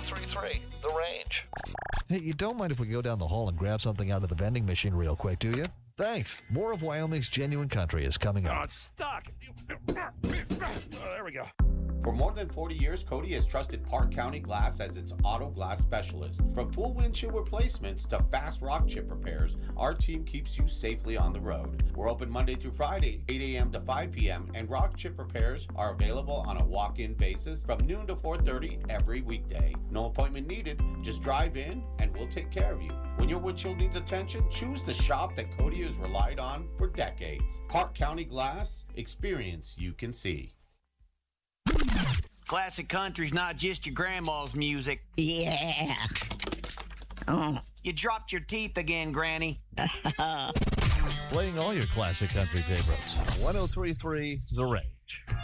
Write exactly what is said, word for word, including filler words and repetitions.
three three, The Range. Hey, you don't mind if we go down the hall and grab something out of the vending machine real quick, do you? Thanks. More of Wyoming's Genuine Country is coming Oh, up. it's stuck. Oh, there we go. For more than forty years, Cody has trusted Park County Glass as its auto glass specialist. From full windshield replacements to fast rock chip repairs, our team keeps you safely on the road. We're open Monday through Friday, eight a.m. to five p.m., and rock chip repairs are available on a walk-in basis from noon to four thirty every weekday. No appointment needed. Just drive in, and we'll take care of you. When your windshield needs attention, choose the shop that Cody has relied on for decades. Park County Glass, experience you can see. Classic country's not just your grandma's music. Yeah. Oh. You dropped your teeth again, Granny. Playing all your classic country favorites. one oh three point three The Range.